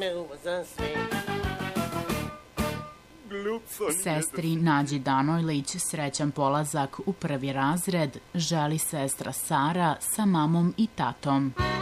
Sestri Nađi Danojlić srećan polazak u 1. razred želi sestra Sara sa mamom i tatom.